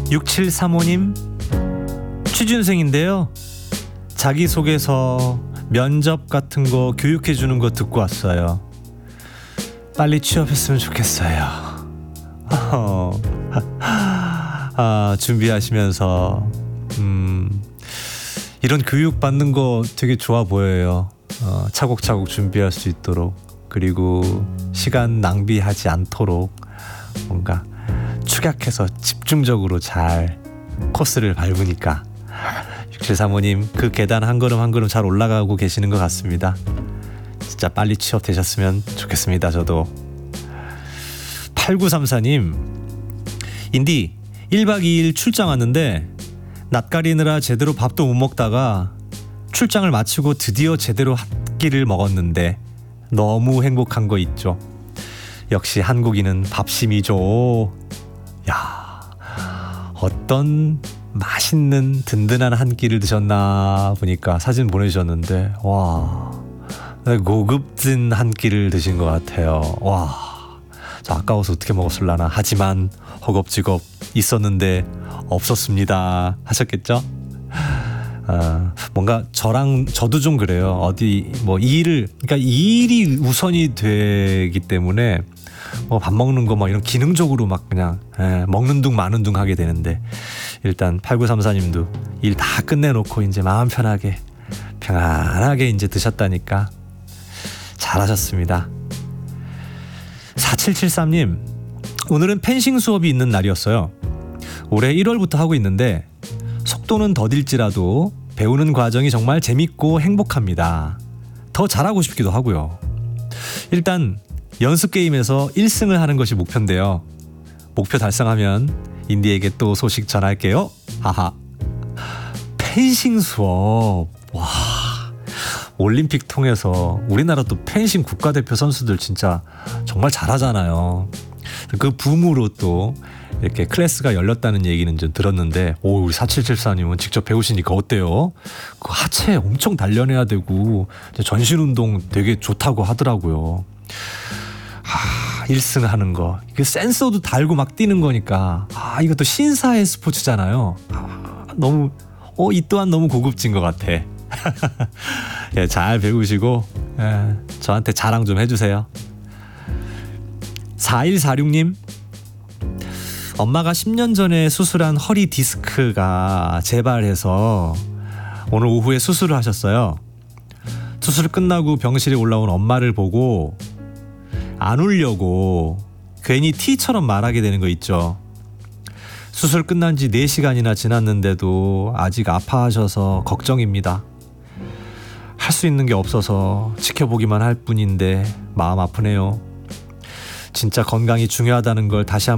6735님, 취준생인데요. 자기소개서, 면접 같은 거 교육해주는 거 듣고 왔어요. 빨리 취업했으면 좋겠어요. 준비하시면서 이런 교육 받는 거 되게 좋아 보여요. 차곡차곡 준비할 수 있도록, 그리고 시간 낭비하지 않도록 뭔가 축약해서 집중적으로 잘 코스를 밟으니까 6735님 그 계단 한 걸음 한 걸음 잘 올라가고 계시는 것 같습니다. 진짜 빨리 취업되셨으면 좋겠습니다. 저도. 8934님, 인디 1박 2일 출장 왔는데 낯가리느라 제대로 밥도 못 먹다가 출장을 마치고 드디어 제대로 한 끼를 먹었는데 너무 행복한 거 있죠. 역시 한국인은 밥심이죠. 야, 어떤 맛있는 든든한 한 끼를 드셨나 보니까 사진 보내주셨는데, 와, 고급진 한 끼를 드신 것 같아요. 와, 저 아까워서 어떻게 먹었을라나. 하지만 허겁지겁 있었는데 없었습니다 하셨겠죠? 뭔가 저도 좀 그래요. 어디 뭐 그러니까 이 일이 우선이 되기 때문에 뭐 밥 먹는 거 막 이런 기능적으로 막 그냥 먹는 둥 마는 둥 하게 되는데, 일단 8934님도 일 다 끝내놓고 이제 마음 편하게 이제 드셨다니까 잘하셨습니다. 4773님, 오늘은 펜싱 수업이 있는 날이었어요. 올해 1월부터 하고 있는데 속도는 더딜지라도 배우는 과정이 정말 재밌고 행복합니다. 더 잘하고 싶기도 하고요. 일단 연습 게임에서 1승을 하는 것이 목표인데요. 목표 달성하면 인디에게 또 소식 전할게요. 하하. 펜싱 수업. 와. 올림픽 통해서 우리나라 또 펜싱 국가대표 선수들 진짜 정말 잘하잖아요. 그 붐으로 또 이렇게 클래스가 열렸다는 얘기는 좀 들었는데, 우리 4774님은 직접 배우시니까 어때요? 그 하체 엄청 단련해야 되고 전신 운동 되게 좋다고 하더라고요. 1승 하는 거, 그 센서도 달고 막 뛰는 거니까 이것도 신사의 스포츠잖아요. 너무 이 또한 너무 고급진 것 같아. 예, 잘 배우시고 저한테 자랑 좀 해주세요. 4146님, 엄마가 10년 전에 수술한 허리 디스크가 재발해서 오늘 오후에 수술을 하셨어요. 수술 끝나고 병실에 올라온 엄마를 보고 안 울려고 괜히 T처럼 말하게 되는 거 있죠. 수술 끝난 지 4시간이나 지났는데도 아직 아파하셔서 걱정입니다. 할 수 있는 게 없어서 지켜보기만 할 뿐인데 마음 아프네요. 진짜 건강이 중요하다는 걸 다시 한번